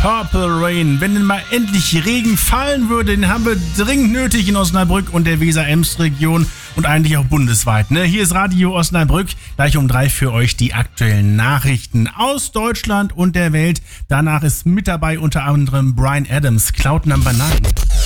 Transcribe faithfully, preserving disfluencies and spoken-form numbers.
Purple Rain. Wenn denn mal endlich Regen fallen würde, den haben wir dringend nötig in Osnabrück und der Weser-Ems-Region und eigentlich auch bundesweit. Ne? Hier ist Radio Osnabrück, gleich um drei für euch die aktuellen Nachrichten aus Deutschland und der Welt. Danach ist mit dabei unter anderem Bryan Adams, Cloud Number nine.